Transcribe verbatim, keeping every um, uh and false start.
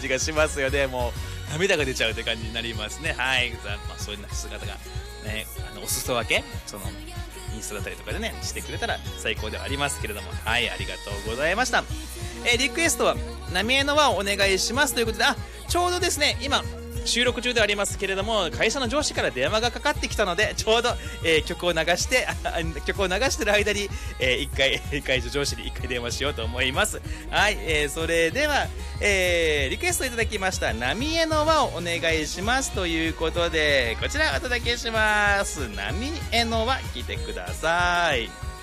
じがしますよね。もう涙が出ちゃうという感じになりますね。はい、まあ、そういう姿がね、あのお裾分けそのインスタだったりとかでねしてくれたら最高ではありますけれども、はい、ありがとうございました。えー、リクエストは浪江の輪をお願いしますということで、あ、ちょうどですね今収録中ではありますけれども、会社の上司から電話がかかってきたので、ちょうど、えー、曲を流して曲を流してる間に、えー、一回会社上司に一回電話しようと思います。はい、えー、それでは、えー、リクエストいただきました浪江の輪をお願いしますということで、こちらお届けします。浪江の輪、聞いてください。